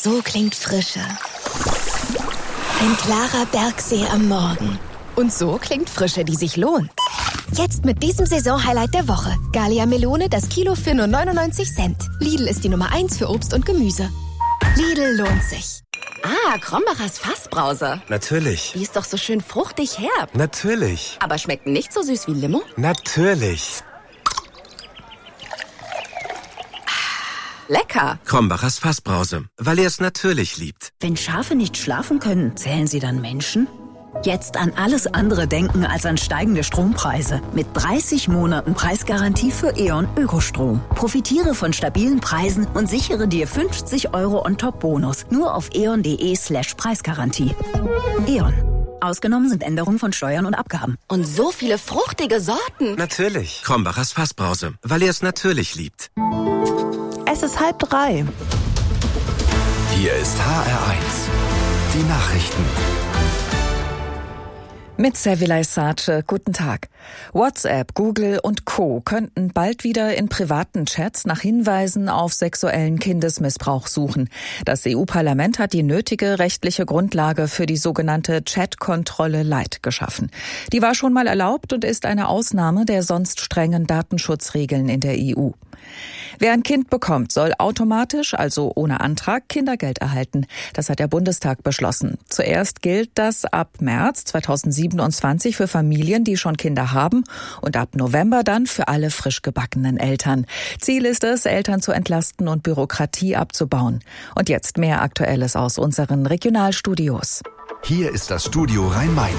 So klingt Frische. Ein klarer Bergsee am Morgen. Und so klingt Frische, die sich lohnt. Jetzt mit diesem Saisonhighlight der Woche. Gallia Melone, das Kilo für nur 99 Cent. Lidl ist die Nummer 1 für Obst und Gemüse. Lidl lohnt sich. Ah, Krombacher's Fassbrause. Natürlich. Die ist doch so schön fruchtig herb. Natürlich. Aber schmeckt nicht so süß wie Limo? Natürlich. Lecker. Krombacher's Fassbrause, weil er es natürlich liebt. Wenn Schafe nicht schlafen können, zählen sie dann Menschen? Jetzt an alles andere denken als an steigende Strompreise. Mit 30 Monaten Preisgarantie für E.ON Ökostrom. Profitiere von stabilen Preisen und sichere dir 50 € On-Top-Bonus. Nur auf eon.de/Preisgarantie. E.ON. Ausgenommen sind Änderungen von Steuern und Abgaben. Und so viele fruchtige Sorten. Natürlich. Krombacher's Fassbrause, weil er es natürlich liebt. Es ist 2:30. Hier ist HR1. Die Nachrichten. Mit Servilay Sace, guten Tag. WhatsApp, Google und Co. könnten bald wieder in privaten Chats nach Hinweisen auf sexuellen Kindesmissbrauch suchen. Das EU-Parlament hat die nötige rechtliche Grundlage für die sogenannte Chat-Kontrolle Light geschaffen. Die war schon mal erlaubt und ist eine Ausnahme der sonst strengen Datenschutzregeln in der EU. Wer ein Kind bekommt, soll automatisch, also ohne Antrag, Kindergeld erhalten. Das hat der Bundestag beschlossen. Zuerst gilt das ab März 2027 für Familien, die schon Kinder haben, und ab November dann für alle frisch gebackenen Eltern. Ziel ist es, Eltern zu entlasten und Bürokratie abzubauen. Und jetzt mehr Aktuelles aus unseren Regionalstudios. Hier ist das Studio Rhein-Main.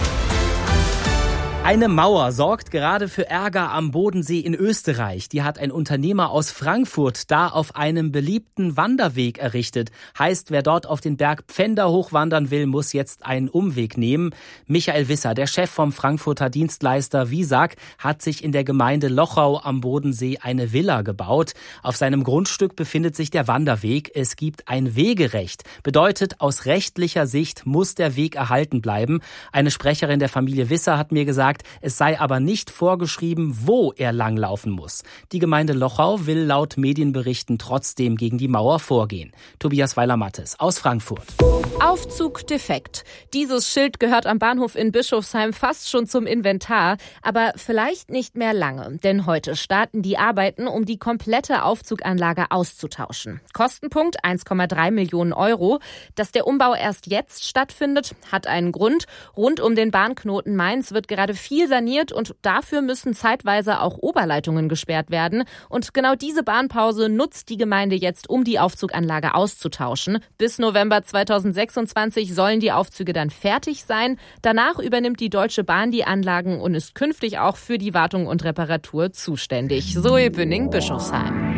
Eine Mauer sorgt gerade für Ärger am Bodensee in Österreich. Die hat ein Unternehmer aus Frankfurt da auf einem beliebten Wanderweg errichtet. Heißt, wer dort auf den Berg Pfänder hochwandern will, muss jetzt einen Umweg nehmen. Michael Wisser, der Chef vom Frankfurter Dienstleister Visag, hat sich in der Gemeinde Lochau am Bodensee eine Villa gebaut. Auf seinem Grundstück befindet sich der Wanderweg. Es gibt ein Wegerecht. Bedeutet, aus rechtlicher Sicht muss der Weg erhalten bleiben. Eine Sprecherin der Familie Wisser hat mir gesagt, es sei aber nicht vorgeschrieben, wo er langlaufen muss. Die Gemeinde Lochau will laut Medienberichten trotzdem gegen die Mauer vorgehen. Tobias Weiler-Mattes aus Frankfurt. Aufzug defekt. Dieses Schild gehört am Bahnhof in Bischofsheim fast schon zum Inventar, aber vielleicht nicht mehr lange, denn heute starten die Arbeiten, um die komplette Aufzuganlage auszutauschen. Kostenpunkt 1,3 Millionen €. Dass der Umbau erst jetzt stattfindet, hat einen Grund. Rund um den Bahnknoten Mainz wird gerade viel saniert und dafür müssen zeitweise auch Oberleitungen gesperrt werden. Und genau diese Bahnpause nutzt die Gemeinde jetzt, um die Aufzuganlage auszutauschen. Bis November 2026 sollen die Aufzüge dann fertig sein. Danach übernimmt die Deutsche Bahn die Anlagen und ist künftig auch für die Wartung und Reparatur zuständig. Zoe Bünning, Bischofsheim.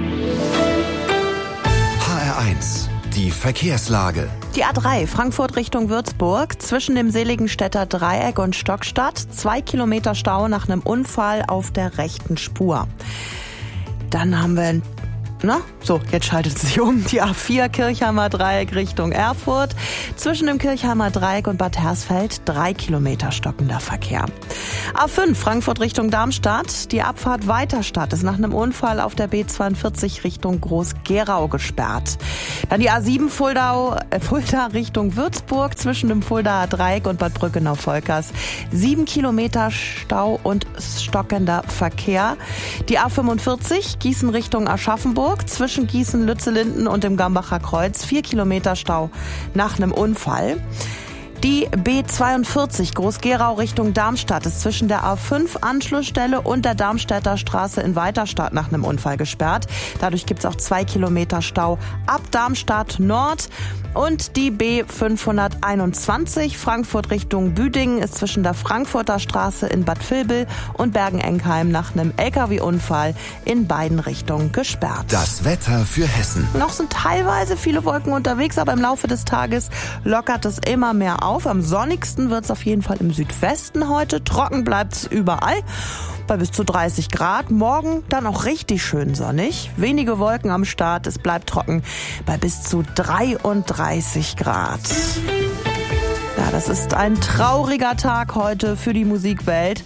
HR1. Die Verkehrslage. Die A3 Frankfurt Richtung Würzburg zwischen dem Seligenstädter Dreieck und Stockstadt. 2 Kilometer Stau nach einem Unfall auf der rechten Spur. Dann haben wir jetzt schaltet es sich um. Die A4 Kirchheimer Dreieck Richtung Erfurt. Zwischen dem Kirchheimer Dreieck und Bad Hersfeld 3 Kilometer stockender Verkehr. A5 Frankfurt Richtung Darmstadt. Die Abfahrt Weiterstadt ist nach einem Unfall auf der B42 Richtung Groß-Gerau gesperrt. Dann die A7 Fulda Richtung Würzburg. Zwischen dem Fuldaer Dreieck und Bad Brückenau-Volkers 7 Kilometer Stau und stockender Verkehr. Die A45 Gießen Richtung Aschaffenburg. Zwischen Gießen-Lützellinden und dem Gambacher Kreuz 4 Kilometer Stau nach einem Unfall. Die B42 Groß-Gerau Richtung Darmstadt ist zwischen der A5 Anschlussstelle und der Darmstädter Straße in Weiterstadt nach einem Unfall gesperrt. Dadurch gibt es auch 2 Kilometer Stau ab Darmstadt Nord. Und die B521 Frankfurt Richtung Büdingen ist zwischen der Frankfurter Straße in Bad Vilbel und Bergen-Enkheim nach einem LKW-Unfall in beiden Richtungen gesperrt. Das Wetter für Hessen. Noch sind teilweise viele Wolken unterwegs, aber im Laufe des Tages lockert es immer mehr auf. Am sonnigsten wird es auf jeden Fall im Südwesten heute. Trocken bleibt es überall bei bis zu 30 Grad. Morgen dann auch richtig schön sonnig. Wenige Wolken am Start. Es bleibt trocken bei bis zu 33 Grad. Ja, das ist ein trauriger Tag heute für die Musikwelt.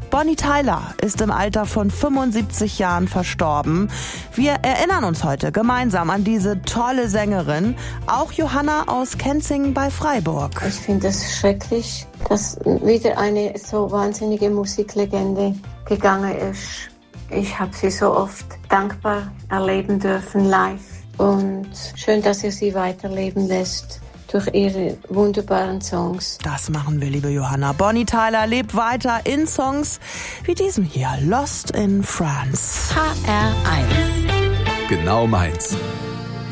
Bonnie Tyler ist im Alter von 75 Jahren verstorben. Wir erinnern uns heute gemeinsam an diese tolle Sängerin, auch Johanna aus Kenzingen bei Freiburg. Ich finde es schrecklich, dass wieder eine so wahnsinnige Musiklegende gegangen ist. Ich habe sie so oft dankbar erleben dürfen live und schön, dass ihr sie weiterleben lässt. Durch ihre wunderbaren Songs. Das machen wir, liebe Johanna. Bonnie Tyler lebt weiter in Songs wie diesem hier, Lost in France. HR1. Genau meins.